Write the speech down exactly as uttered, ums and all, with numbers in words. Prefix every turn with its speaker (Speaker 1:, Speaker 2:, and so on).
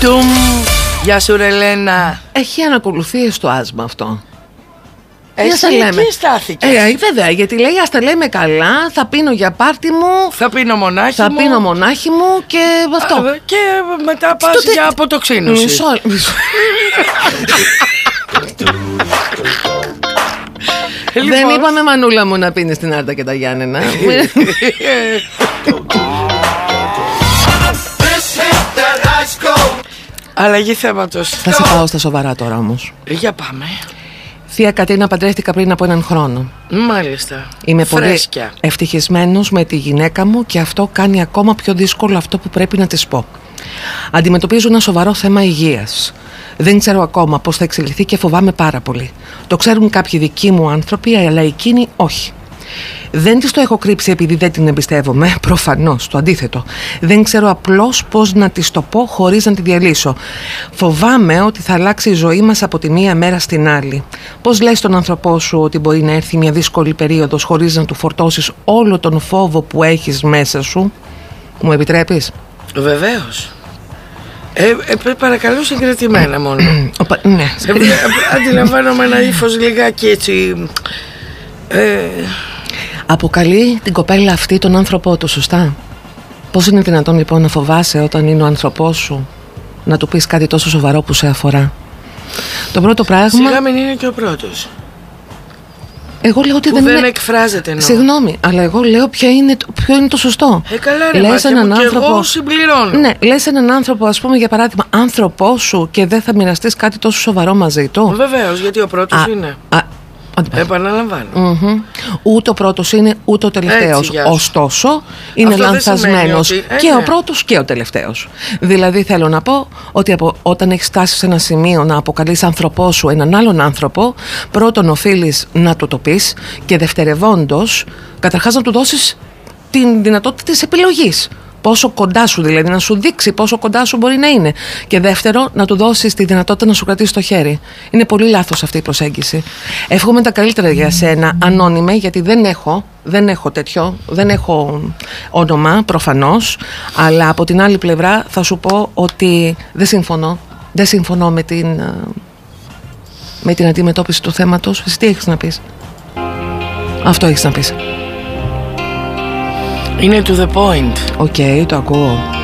Speaker 1: Τουμ. Γεια σου ρε Λένα.
Speaker 2: Έχει ανακολουθίες το άσμα αυτό.
Speaker 1: Εσύ εκεί στάθηκες.
Speaker 2: Ε, βέβαια, γιατί λέει ας τα λέμε καλά, θα πίνω για πάρτι μου,
Speaker 1: θα πίνω μονάχη
Speaker 2: θα
Speaker 1: μου,
Speaker 2: πίνω μονάχη μου και αυτό.
Speaker 1: Α, και μετά πας τότε... για αποτοξίνωση.
Speaker 2: Μισό, μισό. Λοιπόν. Δεν είπαμε μανούλα μου να πίνεις την Άρτα και τα Γιάννενα.
Speaker 1: Αλλαγή θέματος.
Speaker 2: Θα σε πάω στα σοβαρά τώρα όμως.
Speaker 1: Για πάμε.
Speaker 2: Θεία Κατίνα, παντρεύτηκα πριν από έναν χρόνο.
Speaker 1: Μάλιστα.
Speaker 2: Είμαι
Speaker 1: φρέσκια.
Speaker 2: Πολύ ευτυχισμένος με τη γυναίκα μου και αυτό κάνει ακόμα πιο δύσκολο αυτό που πρέπει να της πω. Αντιμετωπίζω ένα σοβαρό θέμα υγείας. Δεν ξέρω ακόμα πώς θα εξελιχθεί και φοβάμαι πάρα πολύ. Το ξέρουν κάποιοι δικοί μου άνθρωποι, αλλά εκείνοι όχι. Δεν της το έχω κρύψει επειδή δεν την εμπιστεύομαι, προφανώς, το αντίθετο. Δεν ξέρω απλώς πώς να της το πω χωρίς να τη διαλύσω. Φοβάμαι ότι θα αλλάξει η ζωή μας από τη μία μέρα στην άλλη. Πώς λες στον άνθρωπό σου ότι μπορεί να έρθει μια δύσκολη περίοδος χωρίς να του φορτώσεις όλο τον φόβο που έχεις μέσα σου? Μου επιτρέπεις?
Speaker 1: Βεβαίως. Ε, ε, παρακαλώ συγκρατημένα μόνο.
Speaker 2: Ναι.
Speaker 1: ε, Αντιλαμβάνομαι ένα ύφος λιγάκι έτσι. Ε...
Speaker 2: Αποκαλεί την κοπέλα αυτή τον άνθρωπό του, σωστά? Πώς είναι δυνατόν λοιπόν να φοβάσαι όταν είναι ο άνθρωπός σου να του πεις κάτι τόσο σοβαρό που σε αφορά? Το πρώτο πράγμα.
Speaker 1: Σιγά μην είναι και ο πρώτος.
Speaker 2: Εγώ λέω ότι
Speaker 1: που
Speaker 2: δεν,
Speaker 1: δεν
Speaker 2: είναι...
Speaker 1: εκφράζεται εννοώ.
Speaker 2: Συγγνώμη, αλλά εγώ λέω ποιο είναι, ποιο είναι το σωστό.
Speaker 1: Ε, καλά ρε
Speaker 2: λες έναν
Speaker 1: μου,
Speaker 2: άνθρωπο...
Speaker 1: και εγώ συμπληρώνω.
Speaker 2: Ναι, λες έναν άνθρωπο, ας πούμε για παράδειγμα, άνθρωπό σου και δεν θα μοιραστείς κάτι τόσο σοβαρό μαζί του.
Speaker 1: Βεβαίως, γιατί ο πρώτος α, είναι
Speaker 2: α,
Speaker 1: Επαναλαμβάνω.
Speaker 2: Mm-hmm. Ούτε ο πρώτος είναι ούτε ο τελευταίος. Ωστόσο είναι λανθασμένος και ε, ναι. ο πρώτος και ο τελευταίος. Δηλαδή θέλω να πω ότι από, όταν έχεις φτάσει σε ένα σημείο να αποκαλείς άνθρωπό σου έναν άλλον άνθρωπο, πρώτον οφείλεις να του το πεις και δευτερευόντως καταρχάς να του δώσεις την δυνατότητα της επιλογής. Πόσο κοντά σου, δηλαδή να σου δείξει πόσο κοντά σου μπορεί να είναι. Και δεύτερο, να του δώσεις τη δυνατότητα να σου κρατήσει το χέρι. Είναι πολύ λάθος αυτή η προσέγγιση. Εύχομαι τα καλύτερα για σένα, ανώνυμε, γιατί δεν έχω, δεν έχω τέτοιο, δεν έχω όνομα προφανώς. Αλλά από την άλλη πλευρά θα σου πω ότι δεν συμφωνώ. Δεν συμφωνώ με την, με την αντιμετώπιση του θέματος. Εσύ τι έχεις να πεις? Αυτό έχεις να πεις.
Speaker 1: Είναι to the point.
Speaker 2: Οκ, okay, το ακούω.